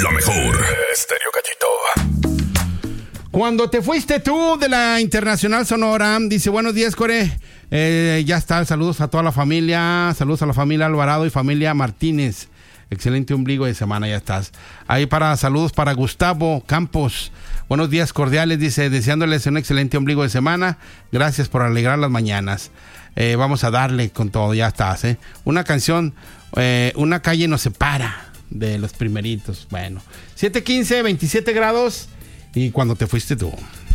la mejor. Estéreo Gallito. Cuando te fuiste tú de la Internacional Sonora, dice, buenos días, Core. Ya está, saludos a toda la familia. Saludos a la familia Alvarado y familia Martínez. Excelente ombligo de semana, ya estás. Ahí saludos para Gustavo Campos. Buenos días cordiales, dice, deseándoles un excelente ombligo de semana. Gracias por alegrar las mañanas. Vamos a darle con todo, ya estás. Una canción, una calle nos separa de los primeritos. Bueno, 7:15, 27 grados y cuando te fuiste tú.